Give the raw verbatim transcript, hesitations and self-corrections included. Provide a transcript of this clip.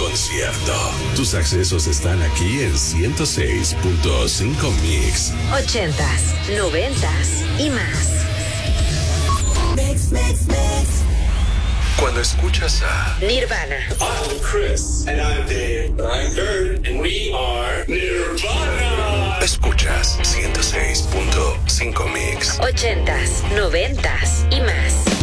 concierto. Tus accesos están aquí en ciento seis punto cinco Mix. Ochentas, noventas y más. Mix, mix, mix. Cuando escuchas a Nirvana. I'm Chris. And I'm Dave. I'm Kurt. And we are Nirvana. escuchas ciento seis punto cinco Mix. Ochentas, noventas y más.